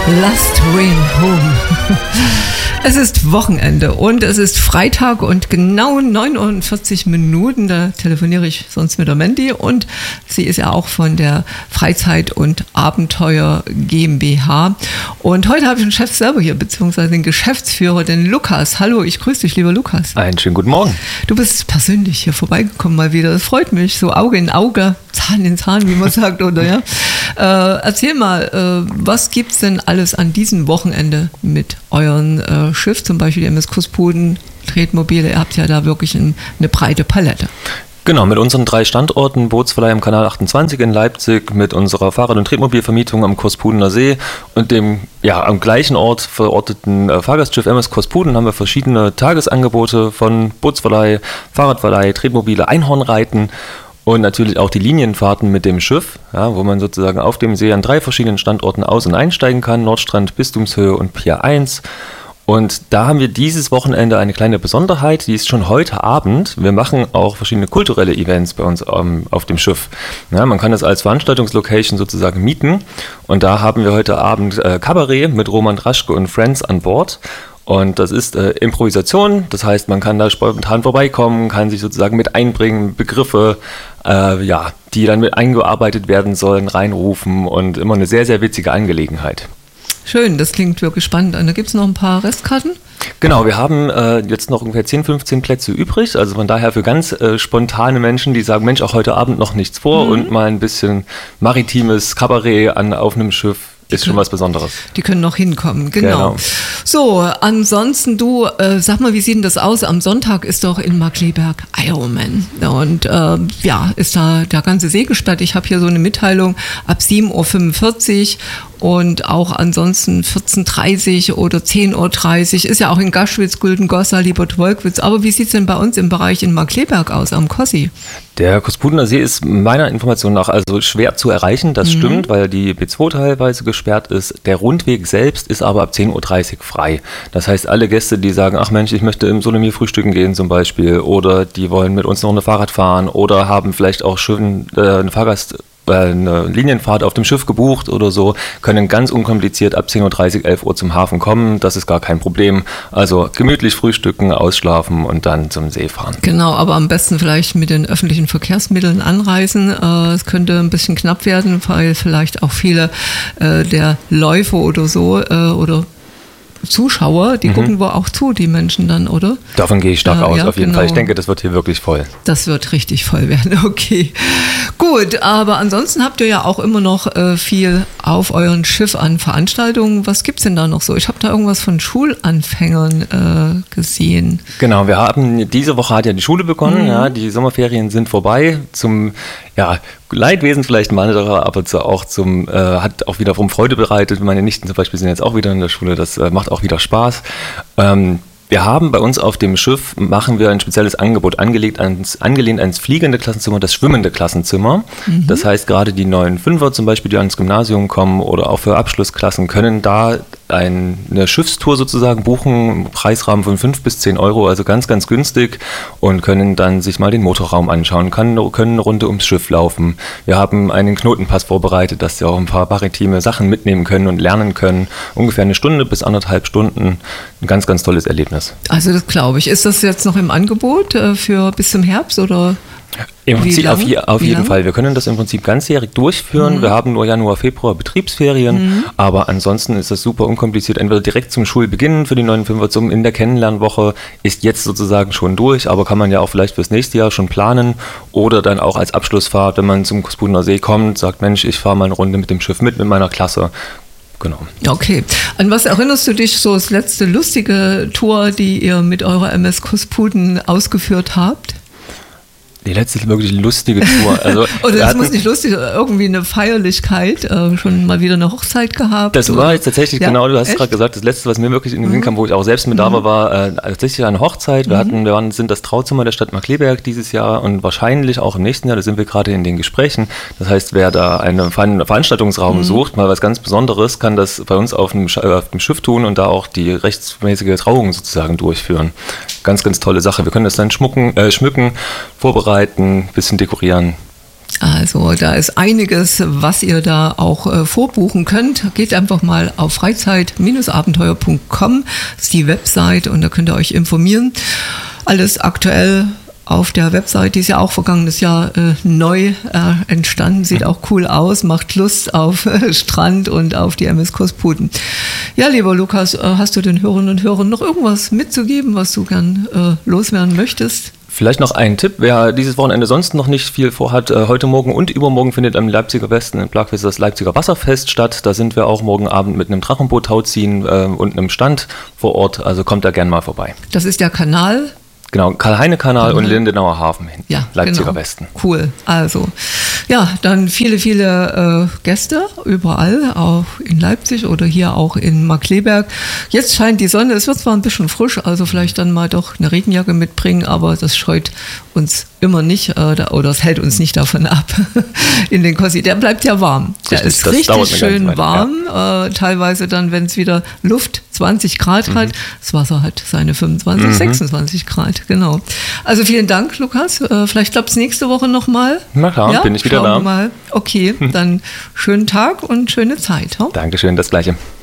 Last Train Home. Es ist Wochenende und es ist Freitag und genau 49 Minuten, da telefoniere ich sonst mit der Mandy und sie ist ja auch von der Freizeit- und Abenteuer GmbH. Und heute habe ich den Chef selber hier, beziehungsweise den Geschäftsführer, den Lukas. Hallo, ich grüße dich, lieber Lukas. Einen schönen guten Morgen. Du bist persönlich hier vorbeigekommen mal wieder, das freut mich, so Auge in Auge, Zahn in Zahn, wie man sagt, oder ja. Erzähl mal, was gibt es denn alles an diesem Wochenende mit euren Schiff, zum Beispiel die MS Kuspuden, Tretmobile? Ihr habt ja da wirklich eine breite Palette. Genau, mit unseren 3 Standorten, Bootsverleih am Kanal 28 in Leipzig, mit unserer Fahrrad- und Tretmobilvermietung am Kurspudener See und dem am gleichen Ort verorteten Fahrgastschiff MS Kuspuden haben wir verschiedene Tagesangebote von Bootsverleih, Fahrradverleih, Tretmobile, Einhornreiten. Und natürlich auch die Linienfahrten mit dem Schiff, ja, wo man sozusagen auf dem See an 3 verschiedenen Standorten aus- und einsteigen kann, Nordstrand, Bistumshöhe und Pier 1. Und da haben wir dieses Wochenende eine kleine Besonderheit, die ist schon heute Abend. Wir machen auch verschiedene kulturelle Events bei uns auf dem Schiff. Ja, man kann das als Veranstaltungslocation sozusagen mieten. Und da haben wir heute Abend Kabarett mit Roman Draschke und Friends an Bord. Und das ist Improvisation, das heißt, man kann da spontan vorbeikommen, kann sich sozusagen mit einbringen, Begriffe, die dann mit eingearbeitet werden sollen, reinrufen und immer eine sehr, sehr witzige Angelegenheit. Schön, das klingt wirklich spannend. Und da gibt es noch ein paar Restkarten? Genau, wir haben jetzt noch ungefähr 10, 15 Plätze übrig, also von daher für ganz spontane Menschen, die sagen, Mensch, auch heute Abend noch nichts vor und mal ein bisschen maritimes Kabarett auf einem Schiff. Ist schon was Besonderes. Die können noch hinkommen, genau. So, ansonsten sag mal, wie sieht denn das aus? Am Sonntag ist doch in Markkleeberg Ironman und ist da der ganze See gesperrt. Ich habe hier so eine Mitteilung ab 7.45 Uhr und auch ansonsten 14.30 Uhr oder 10.30 Uhr. Ist ja auch in Gaschwitz, Güldengossa, Liebert-Wolkwitz. Aber wie sieht es denn bei uns im Bereich in Markkleeberg aus, am Kossi? Der Kuspudener See ist meiner Information nach also schwer zu erreichen, das stimmt, weil die B2 teilweise gesperrt ist. Der Rundweg selbst ist aber ab 10.30 Uhr frei. Das heißt, alle Gäste, die sagen, ach Mensch, ich möchte im Solomir frühstücken gehen zum Beispiel oder die wollen mit uns noch eine Fahrrad fahren oder haben vielleicht auch schön eine Linienfahrt auf dem Schiff gebucht oder so, können ganz unkompliziert ab 10.30 Uhr, 11 Uhr zum Hafen kommen. Das ist gar kein Problem. Also gemütlich frühstücken, ausschlafen und dann zum See fahren. Genau, aber am besten vielleicht mit den öffentlichen Verkehrsmitteln anreisen. Es könnte ein bisschen knapp werden, weil vielleicht auch viele der Läufer oder so oder Zuschauer, die gucken wohl auch zu, die Menschen dann, oder? Davon gehe ich stark aus, auf jeden Fall. Ich denke, das wird hier wirklich voll. Das wird richtig voll werden, okay. Gut, aber ansonsten habt ihr ja auch immer noch viel auf euren Schiff an Veranstaltungen. Was gibt es denn da noch so? Ich habe da irgendwas von Schulanfängern gesehen. Genau, diese Woche hat ja die Schule begonnen, die Sommerferien sind vorbei. Zum Leidwesen vielleicht mancher, aber hat auch wiederum Freude bereitet. Meine Nichten zum Beispiel sind jetzt auch wieder in der Schule, das macht auch wieder Spaß. Wir haben bei uns auf dem Schiff, machen wir ein spezielles Angebot, angelehnt ans fliegende Klassenzimmer, das schwimmende Klassenzimmer. Das heißt, gerade die neuen Fünfer zum Beispiel, die ans Gymnasium kommen oder auch für Abschlussklassen, können da eine Schiffstour sozusagen buchen, im Preisrahmen von 5 bis 10 Euro, also ganz, ganz günstig und können dann sich mal den Motorraum anschauen, können eine Runde ums Schiff laufen. Wir haben einen Knotenpass vorbereitet, dass sie auch ein paar maritime Sachen mitnehmen können und lernen können. Ungefähr 1 Stunde bis 1,5 Stunden. Ein ganz, ganz tolles Erlebnis. Also das glaube ich. Ist das jetzt noch im Angebot für bis zum Herbst oder? Im Prinzip auf jeden Fall. Wir können das im Prinzip ganzjährig durchführen. Wir haben nur Januar, Februar Betriebsferien, aber ansonsten ist das super unkompliziert. Entweder direkt zum Schulbeginn für die neuen Fünfer in der Kennenlernwoche ist jetzt sozusagen schon durch, aber kann man ja auch vielleicht fürs nächste Jahr schon planen oder dann auch als Abschlussfahrt, wenn man zum Kuspudener See kommt, sagt, Mensch, ich fahre mal eine Runde mit dem Schiff mit meiner Klasse. Genau. Okay. An was erinnerst du dich, so das letzte lustige Tour, die ihr mit eurer MS Kuspuden ausgeführt habt? Die letzte wirklich lustige Tour. Also, oder das muss nicht lustig, irgendwie eine Feierlichkeit, schon mal wieder eine Hochzeit gehabt. Das war jetzt tatsächlich, genau, du hast es gerade gesagt, das letzte, was mir wirklich in den Sinn kam, wo ich auch selbst mit da war tatsächlich eine Hochzeit. Wir sind das Trauzimmer der Stadt Markkleeberg dieses Jahr und wahrscheinlich auch im nächsten Jahr, da sind wir gerade in den Gesprächen. Das heißt, wer da einen Veranstaltungsraum sucht, mal was ganz Besonderes, kann das bei uns auf dem Schiff tun und da auch die rechtsmäßige Trauung sozusagen durchführen. Ganz, ganz tolle Sache. Wir können das dann schmücken, vorbereiten, ein bisschen dekorieren. Also da ist einiges, was ihr da auch vorbuchen könnt. Geht einfach mal auf freizeit-abenteuer.com, das ist die Website, und da könnt ihr euch informieren. Alles aktuell auf der Website, die ist ja auch vergangenes Jahr neu entstanden, sieht auch cool aus, macht Lust auf Strand und auf die MS Kosputen. Ja, lieber Lukas, hast du den Hörerinnen und Hörern noch irgendwas mitzugeben, was du gern loswerden möchtest? Vielleicht noch ein Tipp, wer dieses Wochenende sonst noch nicht viel vorhat, heute Morgen und übermorgen findet am Leipziger Westen in Plagwitz das Leipziger Wasserfest statt. Da sind wir auch morgen Abend mit einem Drachenboot tauziehen und einem Stand vor Ort, also kommt da gerne mal vorbei. Das ist der Kanal. Genau, Karl-Heine-Kanal und Lindenauer Hafen hin, ja, Leipziger genau. Westen. Cool, also ja, dann viele Gäste überall, auch in Leipzig oder hier auch in Markkleeberg. Jetzt scheint die Sonne, es wird zwar ein bisschen frisch, also vielleicht dann mal doch eine Regenjacke mitbringen, aber das scheut uns immer nicht oder es hält uns nicht davon ab. In den Kossi, der bleibt ja warm. Der ist richtig schön warm, teilweise dann, wenn es wieder Luft 20 Grad hat, das Wasser hat seine 25, 26 Grad, genau. Also vielen Dank, Lukas. Vielleicht klappt es nächste Woche nochmal. Na klar, ja, bin ich wieder da. Mal. Okay, dann schönen Tag und schöne Zeit. Dankeschön, das Gleiche.